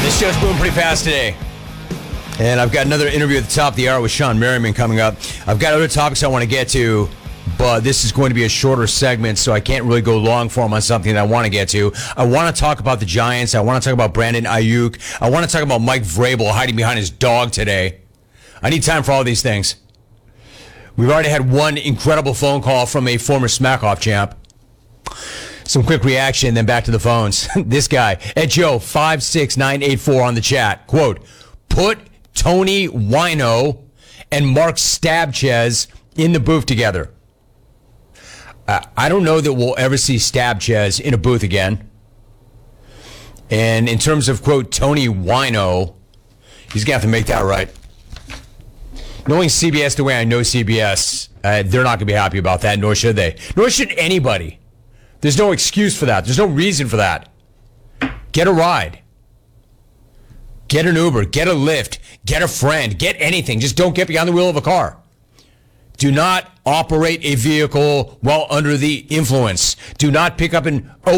This show's moving pretty fast today. And I've got another interview at the top of the hour with Sean Merriman coming up. I've got other topics I want to get to, but this is going to be a shorter segment, so I can't really go long form on something that I want to get to. I want to talk about the Giants. I want to talk about Brandon Ayuk. I want to talk about Mike Vrabel hiding behind his dog today. I need time for all these things. We've already had one incredible phone call from a former Smackoff champ. Some quick reaction, then back to the phones. This guy, at Joe56984 on the chat, quote, put Tony Wino and Mark Stabchez in the booth together. I don't know that we'll ever see Stabchez in a booth again. And in terms of, quote, Tony Wino, he's going to have to make that right. Knowing CBS the way I know CBS, they're not going to be happy about that, nor should they. Nor should anybody. There's no excuse for that. There's no reason for that. Get a ride. Get an Uber. Get a Lyft. Get a friend. Get anything. Just don't get behind the wheel of a car. Do not operate a vehicle while under the influence. Do not pick up an